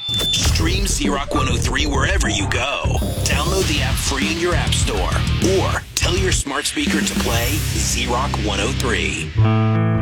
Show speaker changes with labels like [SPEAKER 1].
[SPEAKER 1] Stream Z-Rock 103 wherever you go. Download the app free in your app store or tell your smart speaker to play Z-Rock 103.